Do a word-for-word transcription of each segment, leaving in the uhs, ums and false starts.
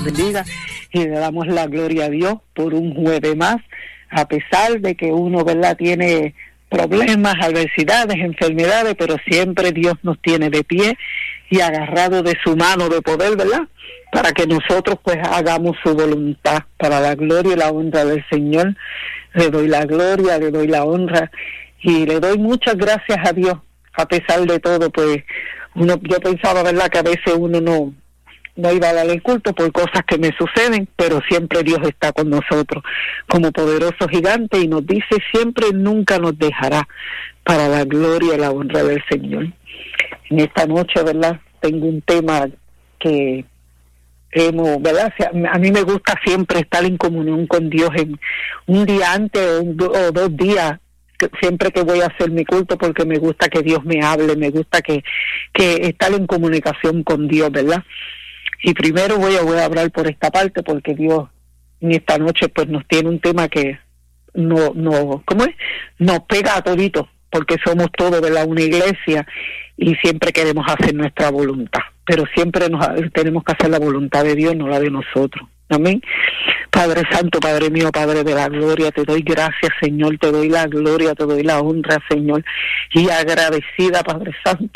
bendiga y le damos la gloria a Dios por un jueves más, a pesar de que uno, ¿verdad?, tiene problemas, adversidades, enfermedades, pero siempre Dios nos tiene de pie y agarrado de su mano de poder, ¿verdad?, para que nosotros pues hagamos su voluntad, para la gloria y la honra del Señor. Le doy la gloria, le doy la honra y le doy muchas gracias a Dios, a pesar de todo. Pues uno, yo pensaba, ¿verdad?, que a veces uno no no iba a dar el culto por cosas que me suceden, pero siempre Dios está con nosotros como poderoso gigante y nos dice siempre, nunca nos dejará, para la gloria y la honra del Señor. En esta noche, ¿verdad?, tengo un tema que hemos, ¿verdad?, a mí me gusta siempre estar en comunión con Dios en un día antes o, un, o dos días, siempre que voy a hacer mi culto, porque me gusta que Dios me hable, me gusta que, que estar en comunicación con Dios, ¿verdad? Y primero voy a, voy a hablar por esta parte, porque Dios en esta noche pues nos tiene un tema que no, no, ¿cómo es? Nos pega a toditos, porque somos todos, ¿verdad?, una iglesia y siempre queremos hacer nuestra voluntad, pero siempre nos tenemos que hacer la voluntad de Dios, no la de nosotros. Amén. Padre Santo, Padre mío, Padre de la gloria, te doy gracias, Señor, te doy la gloria, te doy la honra, Señor, y agradecida, Padre Santo,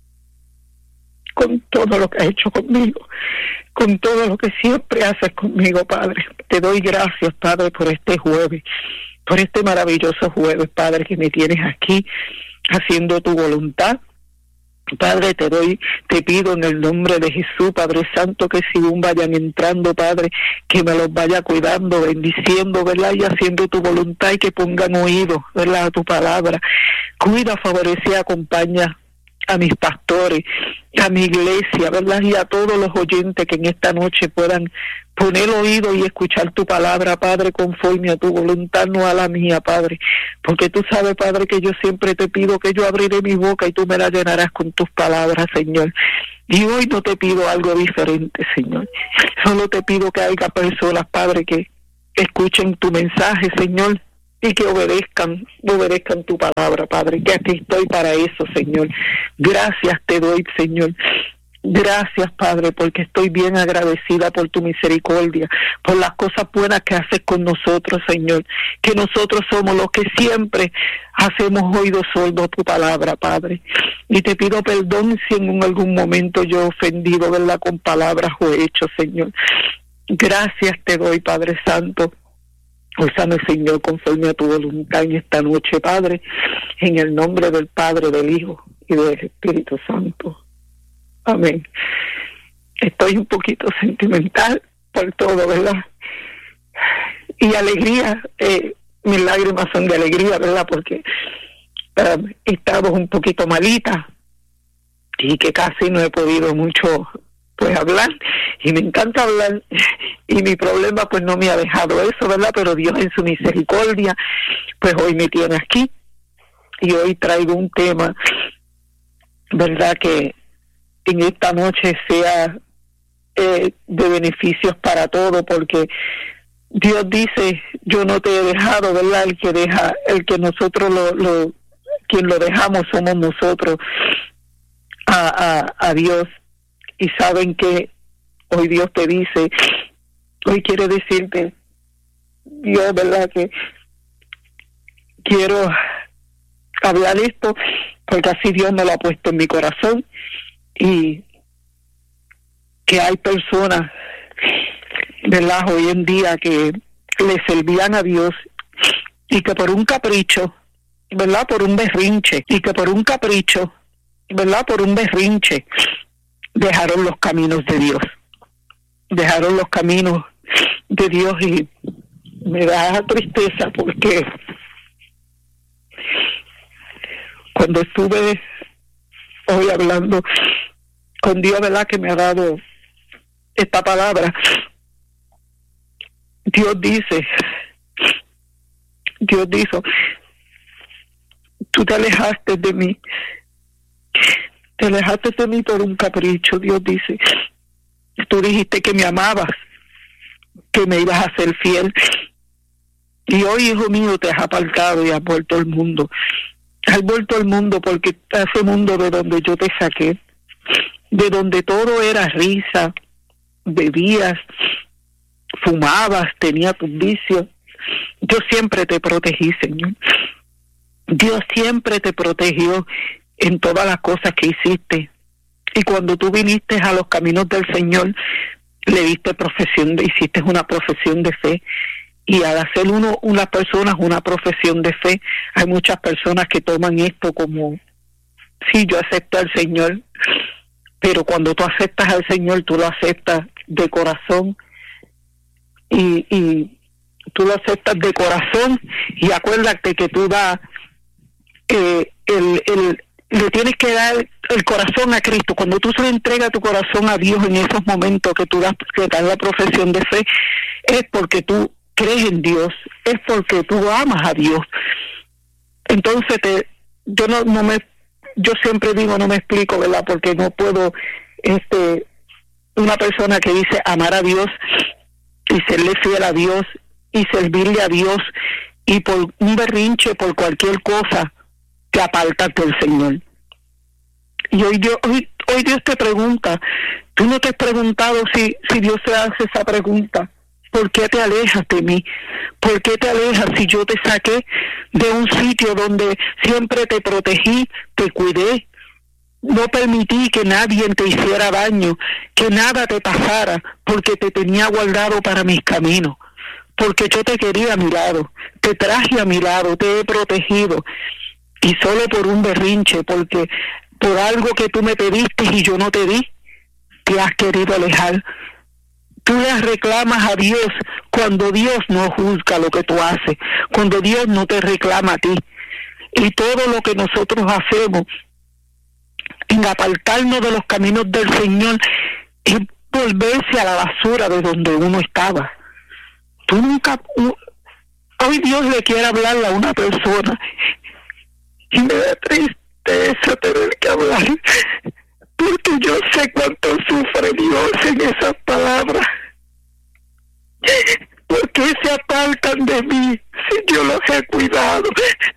con todo lo que has hecho conmigo, con todo lo que siempre haces conmigo, Padre. Te doy gracias, Padre, por este jueves, por este maravilloso jueves, Padre, que me tienes aquí haciendo tu voluntad. Padre, te doy, te pido en el nombre de Jesús, Padre Santo, que según vayan entrando, Padre, que me los vaya cuidando, bendiciendo, ¿verdad?, y haciendo tu voluntad, y que pongan oído, ¿verdad?, a tu palabra. Cuida, favorece y acompaña a mis pastores, a mi iglesia, ¿verdad?, y a todos los oyentes que en esta noche puedan poner oído y escuchar tu palabra, Padre, conforme a tu voluntad, no a la mía, Padre, porque tú sabes, Padre, que yo siempre te pido que yo abriré mi boca y tú me la llenarás con tus palabras, Señor. Y hoy no te pido algo diferente, Señor, solo te pido que haya personas, Padre, que escuchen tu mensaje, Señor, y que obedezcan, obedezcan tu palabra, Padre, que aquí estoy para eso, Señor. Gracias te doy, Señor. Gracias, Padre, porque estoy bien agradecida por tu misericordia, por las cosas buenas que haces con nosotros, Señor, que nosotros somos los que siempre hacemos oídos sordos a tu palabra, Padre. Y te pido perdón si en algún momento yo he ofendido, ¿verdad?, con palabras o hechos, Señor. Gracias te doy, Padre Santo. Úsame, Señor, conforme a tu voluntad en esta noche, Padre, en el nombre del Padre, del Hijo y del Espíritu Santo. Amén. Estoy un poquito sentimental por todo, ¿verdad? Y alegría, eh, mis lágrimas son de alegría, ¿verdad? Porque uh, estamos un poquito malitas y que casi no he podido mucho pues hablar, y me encanta hablar, y mi problema pues no me ha dejado eso, ¿verdad? Pero Dios en su misericordia pues hoy me tiene aquí, y hoy traigo un tema, ¿verdad?, que en esta noche sea eh, de beneficios para todos, porque Dios dice, yo no te he dejado, ¿verdad? El que deja, el que nosotros lo, lo quien lo dejamos somos nosotros a, a, a Dios. Y saben que hoy Dios te dice, hoy quiere decirte, Dios, ¿verdad?, que quiero hablar esto, porque así Dios me lo ha puesto en mi corazón, y que hay personas, ¿verdad?, hoy en día que le servían a Dios, y que por un capricho, ¿verdad?, por un berrinche, y que por un capricho, ¿verdad?, por un berrinche, dejaron los caminos de Dios, dejaron los caminos de Dios, y me da tristeza porque cuando estuve hoy hablando con Dios, ¿verdad?, que me ha dado esta palabra, Dios dice, Dios dijo, tú te alejaste de mí, te alejaste de mí por un capricho. Dios dice, tú dijiste que me amabas, que me ibas a ser fiel, y hoy, hijo mío, te has apartado y has vuelto al mundo. Has vuelto al mundo porque ese mundo de donde yo te saqué, de donde todo era risa, bebías, fumabas, tenías tus vicios, Dios siempre te protegí, Señor. Dios siempre te protegió en todas las cosas que hiciste. Y cuando tú viniste a los caminos del Señor, le diste profesión, de, hiciste una profesión de fe. Y al hacer uno, una persona una profesión de fe, hay muchas personas que toman esto como, sí, yo acepto al Señor, pero cuando tú aceptas al Señor, tú lo aceptas de corazón y, y tú lo aceptas de corazón y acuérdate que tú das eh, el, el, le tienes que dar el corazón a Cristo. Cuando tú se le entregas tu corazón a Dios en esos momentos que tú das, que das la profesión de fe, es porque tú crees en Dios, es porque tú amas a Dios. Entonces te, yo no, no me, yo siempre digo, no me explico, ¿verdad? Porque no puedo, este, una persona que dice amar a Dios y serle fiel a Dios y servirle a Dios y por un berrinche, por cualquier cosa, te apartas del Señor. Y hoy Dios, hoy, hoy Dios te pregunta, tú no te has preguntado si, si Dios te hace esa pregunta. ¿Por qué te alejas de mí? ¿Por qué te alejas si yo te saqué de un sitio donde siempre te protegí, te cuidé? No permití que nadie te hiciera daño, que nada te pasara, porque te tenía guardado para mis caminos, porque yo te quería a mi lado, te traje a mi lado, te he protegido, y solo por un berrinche, porque por algo que tú me pediste y yo no te di, te has querido alejar. Tú le reclamas a Dios cuando Dios no juzga lo que tú haces, cuando Dios no te reclama a ti. Y todo lo que nosotros hacemos en apartarnos de los caminos del Señor es volverse a la basura de donde uno estaba. Tú nunca... Hoy Dios le quiere hablar a una persona y me da tristeza tener que hablar, porque yo sé cuánto sufre Dios en esas palabras. ¿Por qué se apartan de mí si yo los he cuidado?